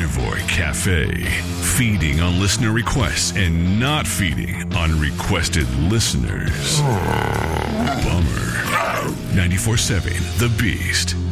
Savoy Cafe. Feeding on listener requests and not feeding on requested listeners. Bummer. 94.7 The Beast.